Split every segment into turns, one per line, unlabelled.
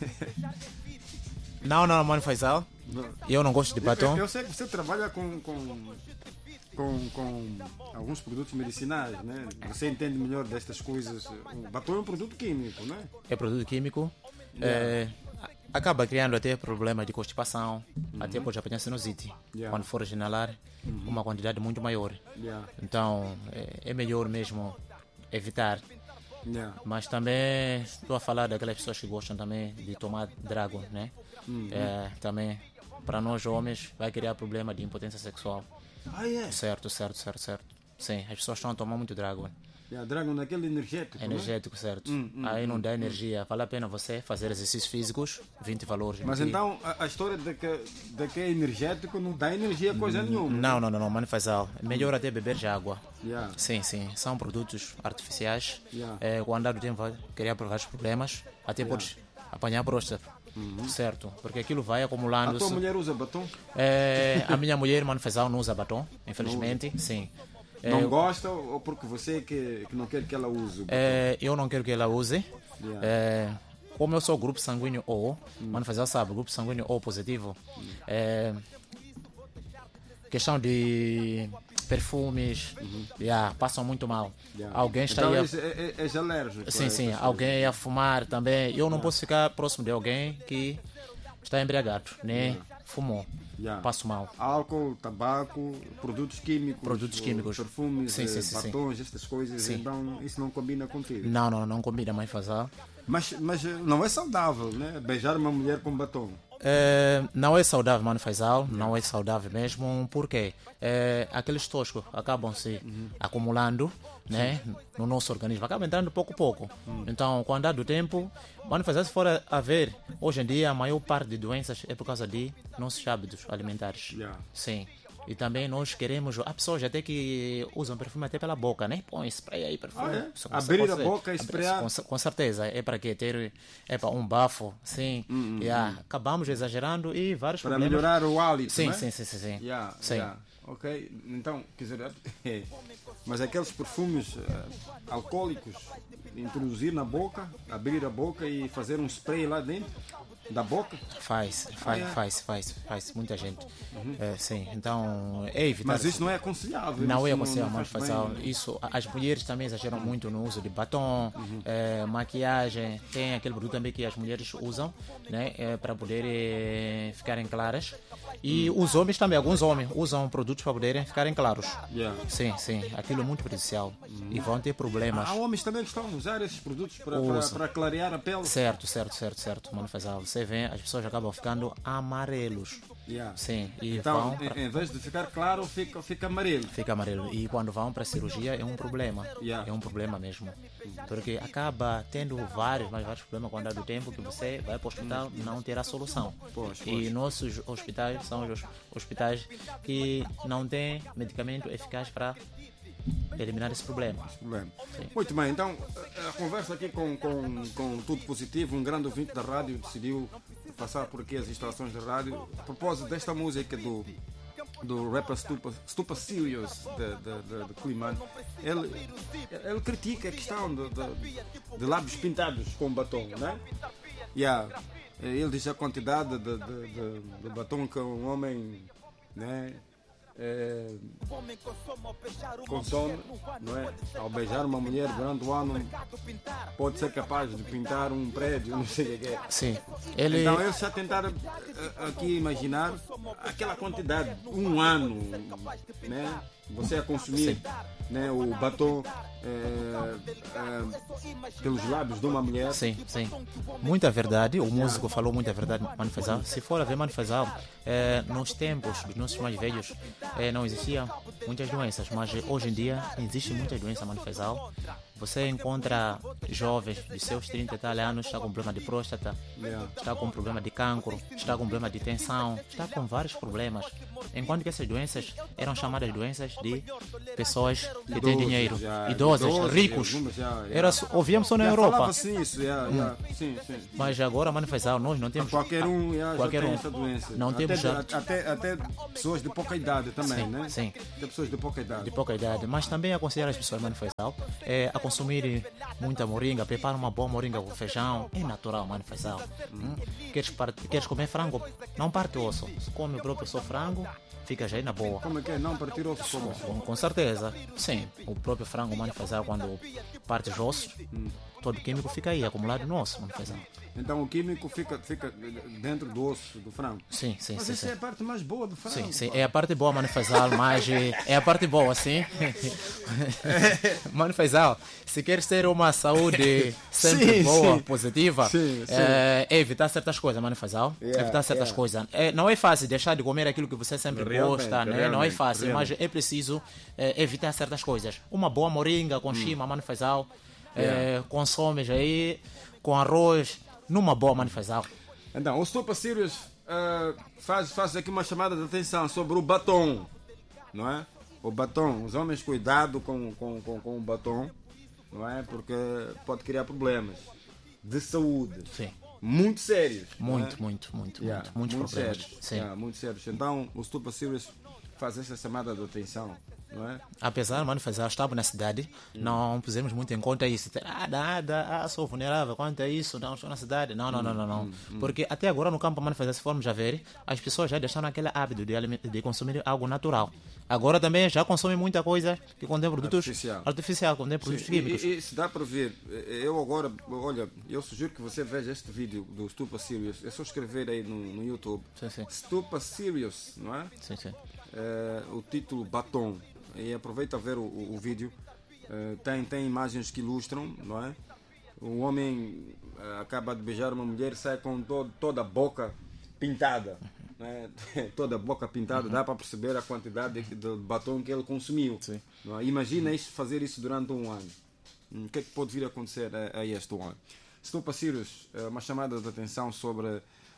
Não, Mano Faisal. Eu não gosto de batom.
Eu sei que você trabalha com alguns produtos medicinais, né? Você entende melhor destas coisas. O batom é um produto químico, né?
É produto químico. Acaba criando até problema de constipação, até pode apanhar sinusite quando for inalar uma quantidade muito maior. Então é melhor mesmo evitar. Mas também estou a falar daquelas pessoas que gostam também de tomar Dragon, né? Também para nós homens vai criar problema de impotência sexual. Certo. Sim, as pessoas estão a tomar muito Dragon.
Dragon daquele energético.
Energético, certo. Aí não dá energia. Vale a pena você fazer exercícios físicos, 20 valores.
Mas então a história de que é energético não dá energia coisa nenhuma.
Não, Mano Faisal. Melhor até beber de água. Sim. São produtos artificiais. Com o andar do tempo vai criar vários problemas. Até pode apanhar próstata. Certo, porque aquilo vai acumulando.
A tua mulher usa batom?
A minha mulher, Mano Faisal, não usa batom, infelizmente. Sim.
Não gosta ou porque você que não quer que ela use?
Eu não quero que ela use. Como eu sou grupo sanguíneo O, Mano Faisal sabe, grupo sanguíneo O positivo. Questão de perfumes, passam muito mal. Alguém está
então
aí
és alérgico?
Sim, alguém ia fumar também. Eu não posso ficar próximo de alguém que está embriagado, né? Fumou. Passo mal.
Álcool, tabaco, produtos químicos. Perfumes, batons, estas coisas. Então isso não combina contigo?
Não combina, Mano Faisal.
Mas não é saudável, né? Beijar uma mulher com batom.
Não é saudável, Mano Faisal. Não é saudável mesmo. Porque aqueles tóxicos acabam se acumulando, né, no nosso organismo. Acaba entrando pouco a pouco. Então, com o andar do tempo, Mano Faisal, se for a ver, hoje em dia a maior parte de doenças é por causa de nossos hábitos alimentares. Sim. E também nós queremos. Há pessoas até que usam perfume até pela boca, né? Põe spray aí, perfume.
Abrir a boca e sprayar.
Com certeza. É para quê? Para um bafo. Sim. Acabamos exagerando e vários problemas.
Para melhorar o hálito.
Sim,
né?
sim.
Ok. Então, quer dizer, mas aqueles perfumes alcoólicos, introduzir na boca, abrir a boca e fazer um spray lá dentro da boca?
Faz muita gente. Sim, então é evitar.
Mas isso não é aconselhável.
Não é aconselhável, Mano Faisal. Isso, as mulheres também exageram muito no uso de batom, maquiagem. Tem aquele produto também que as mulheres usam, né, para poderem ficarem claras. E os homens também, alguns homens usam produtos para poderem ficarem claros. Sim, aquilo é muito prejudicial. E vão ter problemas.
Há homens também que estão a usar esses produtos para clarear a pele.
Certo, Mano Faisal. Você vê, as pessoas acabam ficando amarelos. Sim, e
então, em vez de ficar claro, fica amarelo.
Fica amarelo. E quando vão para a cirurgia é um problema. É um problema mesmo. Porque acaba tendo vários problemas com o andar do tempo que você vai para o hospital e não terá solução. E nossos hospitais são os hospitais que não têm medicamento eficaz para eliminar esse problema.
Muito bem, então a conversa aqui com Tudo Positivo, um grande ouvinte da rádio decidiu passar por aqui as instalações da rádio a propósito desta música do rapper Stupa Serious de Kliman. Ele critica a questão de lábios pintados com batom, né? Ele diz a quantidade de batom que um homem, né, consome, não é? Ao beijar uma mulher durante o ano pode ser capaz de pintar um prédio, não sei o que é.
Sim.
Então ele está a tentar aqui imaginar aquela quantidade, um ano, né? Você a consumir, né, o batom pelos lábios de uma mulher.
Sim. Muita verdade. O músico falou muita verdade, Mano Faisal. Se for a ver, Mano Faisal, nos tempos dos nossos mais velhos não existiam muitas doenças, mas hoje em dia existem muitas doenças, Mano Faisal. Você encontra jovens de seus 30 e tal anos, está com problema de próstata, está com problema de cancro, está com problema de tensão, está com vários problemas. Enquanto que essas doenças eram chamadas doenças de pessoas que têm dinheiro, idosos, ricos. Ouvíamos só na Europa.
Sim.
Mas agora, Mano Faisal, nós não temos.
Qualquer um tem essa doença.
Não temos
até pessoas de pouca idade também, né?
Sim.
Tem pessoas de pouca idade.
Mas também aconselho as pessoas, Mano Faisal, a consumir muita moringa, prepara uma boa moringa com feijão, é natural, mano, faz algo. Queres comer frango? Não parte osso. Se come o próprio só frango, fica já aí na boa.
Como é que é? Não partir osso como?
Com certeza, sim. O próprio frango, mano, faz algo quando parte os ossos, todo o químico fica aí acumulado no osso, mano, faz algo.
Então o químico fica dentro do osso do frango.
Sim.
Mas essa é a parte mais boa do frango.
Sim, é a parte boa, mano, faz algo, mas é a parte boa, sim. Mano, faz algo. Se queres ter uma saúde sempre boa, positiva, é evitar certas coisas, mano, faz algo. Evitar certas coisas. Não é fácil deixar de comer aquilo que você sempre gosta, né? Não é fácil, mas é preciso evitar certas coisas. Uma boa moringa com chima, mano, faz algo. Consomes aí com arroz, numa boa, mano, faz algo.
Então, o Stupa Sirius faz aqui uma chamada de atenção sobre o batom, não é? O batom, os homens cuidado com o batom, não é? Porque pode criar problemas de saúde.
Sim.
Muito sérios.
Muitos problemas.
Sérios.
Sim.
Muito sérios. Então, o Stupa Sirius faz essa chamada de atenção. Não é?
Apesar, mano, estamos na cidade, não pusemos muito em conta isso. Sou vulnerável, quanto é isso? Não, estou na cidade. Não. Porque até agora no campo, mano, se formos já ver, as pessoas já deixaram aquele hábito de consumir algo natural. Agora também já consomem muita coisa que contém produtos artificial, contém produtos químicos.
E se dá para ver, eu agora, olha, eu sugiro que você veja este vídeo do Stupa Sirius. É só escrever aí no YouTube.
Sim.
Stupa Sirius, não é?
Sim.
O título Batom. E aproveita a ver o vídeo. Tem imagens que ilustram, não é? O homem acaba de beijar uma mulher e sai com toda a boca pintada. Né? Toda a boca pintada, dá para perceber a quantidade de batom que ele consumiu. Não é? Imagina fazer isso durante um ano. O que é que pode vir a acontecer a este ano? Stupa Sirius, uma chamada de atenção sobre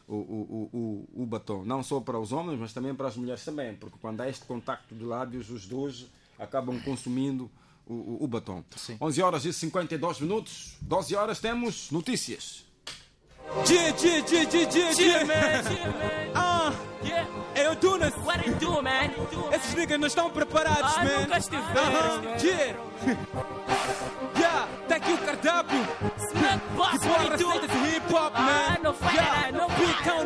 o batom, não só para os homens, mas também para as mulheres também, porque quando há este contacto de lábios, os dois acabam consumindo o batom.
Sim.
11 horas e 52 minutos, 12 horas temos notícias.
Yeah, man. Hey, yo, Tunas.
What it do, man?
Esses niggas não estão preparados, man.
Nunca estiveram,
Yeah, tá aqui o cardápio.
Smack boss,
Que
what
boa
it do?
receita de hip hop, man.
Não faz, não faz.